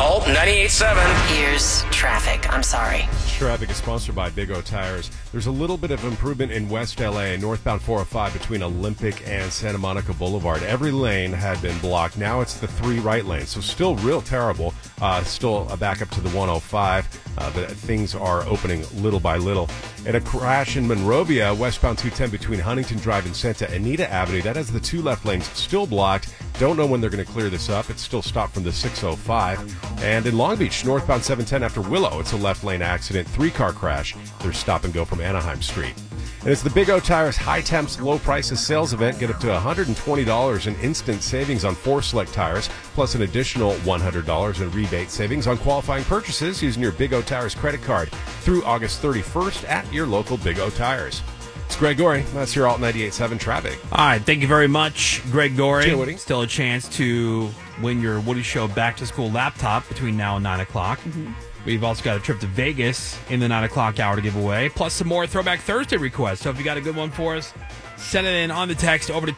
Alt 98.7. Here's traffic. I'm sorry. Traffic is sponsored by Big O Tires. There's a little bit of improvement in West LA, northbound 405 between Olympic and Santa Monica Boulevard. Every lane had been blocked. Now it's the 3 right lanes, so still real terrible. Still a backup to the 105, but things are opening little by little. And a crash in Monrovia, westbound 210 between Huntington Drive and Santa Anita Avenue. That has the 2 left lanes still blocked. Don't know when they're going to clear this up. It's still stopped from the 605. And in Long Beach, northbound 710 after Willow, it's a left lane accident. 3-car crash. There's stop and go from Anaheim Street. And it's the Big O Tires High Temps Low Prices sales event. Get up to $120 in instant savings on 4 select tires, plus an additional $100 in rebate savings on qualifying purchases using your Big O Tires credit card through August 31st at your local Big O Tires. It's Greg Gorey. That's your Alt 98.7 traffic. All right, thank you very much, Greg Gorey. See you, Woody. Still a chance to win your Woody Show Back to School laptop between now and 9 o'clock. Mm-hmm. We've also got a trip to Vegas in the 9 o'clock hour to give away, plus some more Throwback Thursday requests. So if you got a good one for us, send it in on the text over to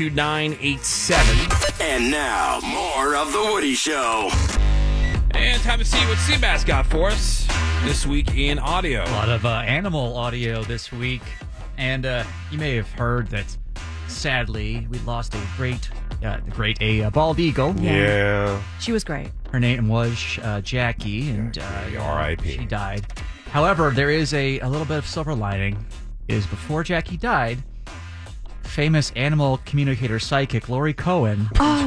22987. And now, more of The Woody Show. And time to see what Seabass got for us this week in audio. A lot of animal audio this week. And you may have heard that, sadly, we lost a bald eagle. Yeah. She was great. Her name was Jackie, and R.I.P. she died. However, there is a little bit of silver lining. Is before Jackie died, famous animal communicator psychic Lori Cohen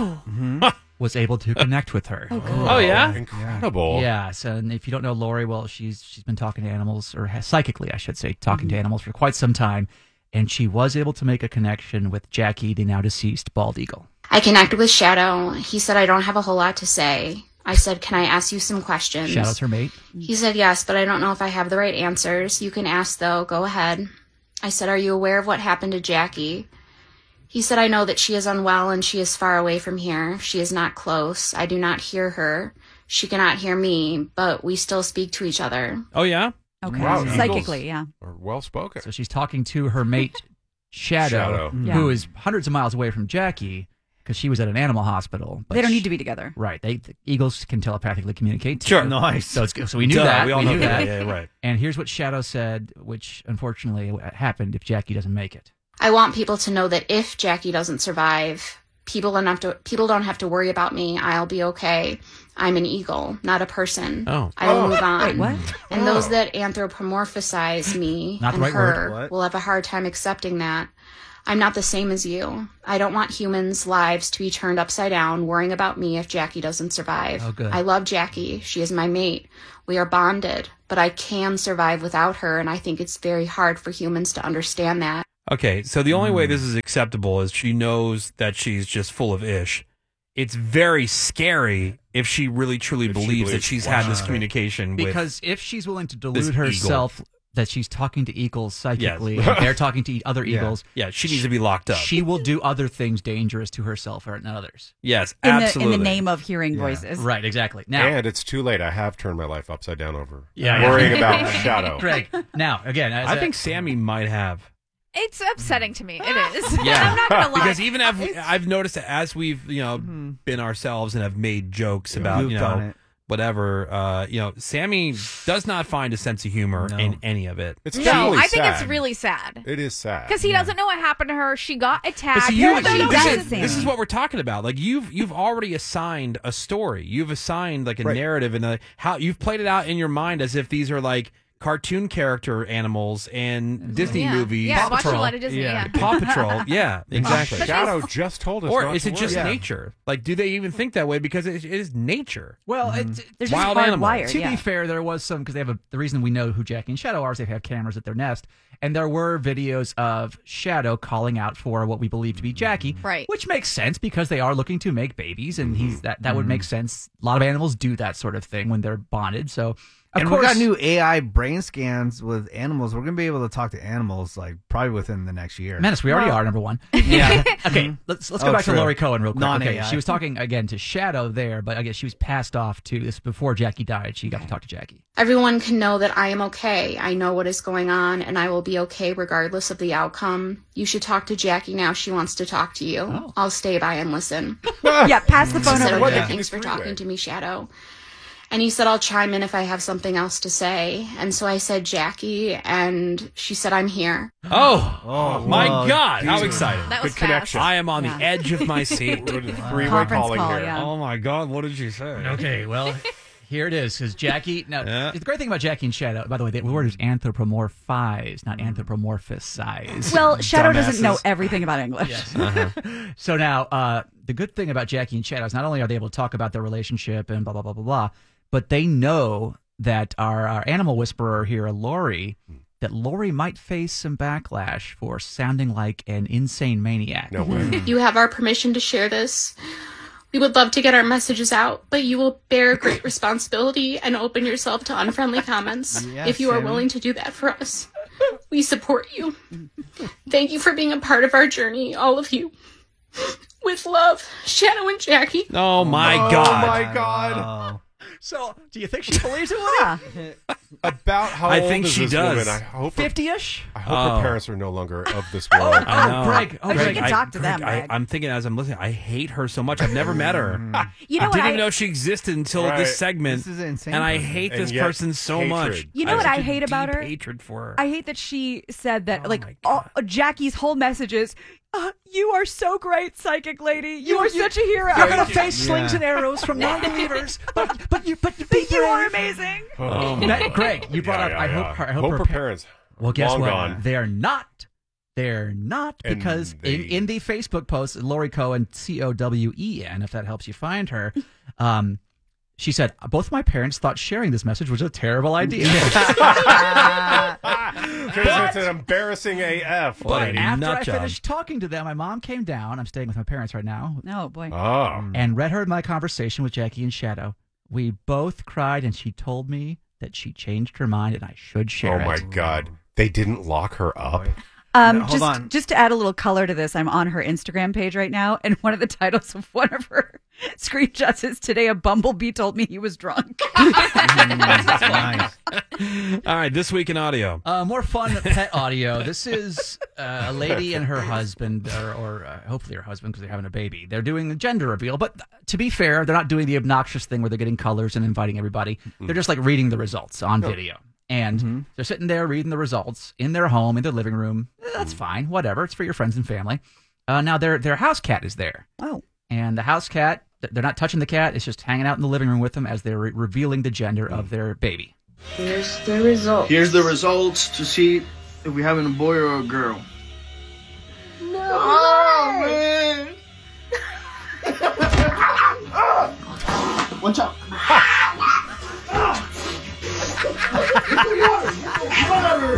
was able to connect with her. Oh, yeah? Incredible. Yeah, so and if you don't know Lori, well, she's been talking to animals, or psychically, I should say, talking to animals for quite some time, and she was able to make a connection with Jackie, the now deceased bald eagle. I connected with Shadow. He said, I don't have a whole lot to say. I said, can I ask you some questions? Shadow's her mate. He said, yes, but I don't know if I have the right answers. You can ask, though. Go ahead. I said, are you aware of what happened to Jackie? He said, I know that she is unwell and she is far away from here. She is not close. I do not hear her. She cannot hear me, but we still speak to each other. Oh, yeah? Okay. Wow, Psychically, yeah. Are well spoken. So she's talking to her mate, Shadow, who is hundreds of miles away from Jackie, because she was at an animal hospital. But They don't need to be together. Right. The eagles can telepathically communicate. Sure. Nice. So we knew that. We all know that. that. Yeah, right. And here's what Shadow said, which unfortunately happened if Jackie doesn't make it. I want people to know that if Jackie doesn't survive, people don't have to worry about me. I'll be okay. I'm an eagle, not a person. Oh. I will move on. Wait, what? And those that anthropomorphize me Not the and right her word. will have a hard time accepting that. I'm not the same as you. I don't want humans' lives to be turned upside down worrying about me if Jackie doesn't survive. Oh, good. I love Jackie. She is my mate. We are bonded, but I can survive without her, and I think it's very hard for humans to understand that. Okay, so the only way this is acceptable is she knows that she's just full of ish. It's very scary if she really truly believes that she's had this communication with... Because if she's willing to this delude herself that she's talking to eagles psychically, Yes. and they're talking to other eagles, Yeah, she needs to be locked up. she will do other things dangerous to herself or others. Yes, In absolutely. the name of hearing voices. Right, exactly. Now, And it's too late. I have turned my life upside down over Yeah. worrying about Shadow. Greg, now, again, I think Sammy might have. It's upsetting to me. It is. Yeah. I'm not gonna lie. Because even I've noticed that as we've been ourselves and have made jokes about Moved on it. whatever Sammy does not find a sense of humor in any of it. It's No, really I think sad. it's really sad. It is sad. Because he doesn't know what happened to her. She got attacked. See, this is Sammy. what we're talking about. Like you've already assigned a story. You've assigned like a narrative and how you've played it out in your mind as if these are like cartoon character animals and Disney movies. Yeah, Paw watch a Patrol. lot of Disney. Yeah. Paw Patrol. Yeah, exactly. Shadow just told us. Or not is to it just worry. nature? Like, do they even think that way? Because it is nature. Well, They're just Wild animal. hardwired. to yeah. be fair, there was some, because they have the reason we know who Jackie and Shadow are is they have cameras at their nest, and there were videos of Shadow calling out for what we believe to be Jackie, Right. Which makes sense because they are looking to make babies, and that would make sense. A lot of animals do that sort of thing when they're bonded. So, of And course, we got new AI brain scans with animals. We're going to be able to talk to animals like probably within the next year. Menace, we already are number one. Yeah. Okay, let's go back true. to Lori Cohen real quick. Non-AI. Okay, she was talking again to Shadow there, but I guess she was passed off to this before Jackie died. She got to talk to Jackie. Everyone can know that I am okay. I know what is going on, and I will be okay regardless of the outcome. You should talk to Jackie now. She wants to talk to you. I'll stay by and listen. Yeah, pass the phone She said, over. okay, Yeah. thanks for talking to me, Shadow. And he said, I'll chime in if I have something else to say. And so I said, Jackie, and she said, I'm here. Oh my whoa, God. How dude. excited. That was Good connection. I am on the edge of my seat. Three-way Conference calling call, here. yeah. Oh my God. What did she say? Okay, well, here it is. Because Jackie, now, Yeah. the great thing about Jackie and Shadow, by the way, the word is anthropomorphize, not anthropomorphisize. Well, Shadow doesn't Dumbasses. know everything about English. So now, the good thing about Jackie and Shadow is not only are they able to talk about their relationship and blah, blah, blah, blah, blah, but they know that our animal whisperer here, Lori, that Lori might face some backlash for sounding like an insane maniac. No way. You have our permission to share this. We would love to get our messages out, but you will bear a great responsibility and open yourself to unfriendly comments Yes, if you are Sammy. willing to do that for us. We support you. Thank you for being a part of our journey, all of you. With love, Shadow and Jackie. Oh my God. Oh my God. Oh. So, do you think she believes it, Woody? Yeah. About how I old think is she this does. woman? I hope her, 50-ish? I hope her Oh. parents are no longer of this world. I know. Greg. Oh, But you Greg. can talk to them, Greg. I'm thinking as I'm listening, I hate her so much. I've never met her. You know I what? didn't even know she existed until Right. this segment. This is an insane And I person. hate And this yet, person so hatred. much. You know have what such I a hate about deep her? hatred for her. I hate that she said that, Oh like, my all, God. Jacky's whole message is, you are so great, psychic lady. You are such a hero. You're gonna face Yeah. slings and arrows from non-believers, but you You are amazing. Oh, Now, Greg, you brought yeah, up. yeah, I yeah. hope her her pa- parents. Well, guess long what? gone. They're not. They're not And because they- in the Facebook post, Lori Cohen, Cowen, if that helps you find her, she said, both my parents thought sharing this message was a terrible idea. Because it's an embarrassing AF. What But a after nut I job. finished talking to them, my mom came down. I'm staying with my parents right now. Oh, boy. Oh. And read her my conversation with Jackie and Shadow. We both cried, and she told me that she changed her mind and I should share Oh, my it. God. They didn't lock her up. No, hold on. Just to add a little color to this, I'm on her Instagram page right now, and one of the titles of one of her screenshots is "Today a bumblebee told me he was drunk." Nice. All right, this week in audio. More fun pet audio. This is a lady and her husband, or hopefully her husband because they're having a baby. They're doing a gender reveal, but to be fair, they're not doing the obnoxious thing where they're getting colors and inviting everybody. They're just like reading the results on video. And they're sitting there reading the results in their home, in their living room. That's fine, whatever. It's for your friends and family. Now, their house cat is there. Oh. And the house cat, they're not touching the cat. It's just hanging out in the living room with them as they're revealing the gender of their baby. Here's the results. Here's the results to see if we're having a boy or a girl. No. Oh, man. Watch out.